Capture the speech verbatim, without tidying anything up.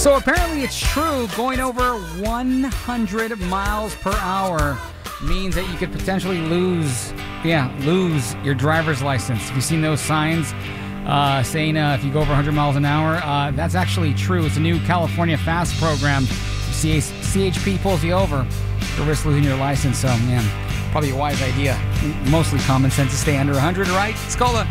So apparently it's true, going over one hundred miles per hour means that you could potentially lose, yeah, lose your driver's license. Have you seen those signs uh, saying uh, if you go over one hundred miles an hour? Uh, that's actually true. It's a new California FAST program. C H P pulls you over, you risk losing your license. So, man, probably a wise idea. Mostly common sense to stay under one hundred, right? Scola.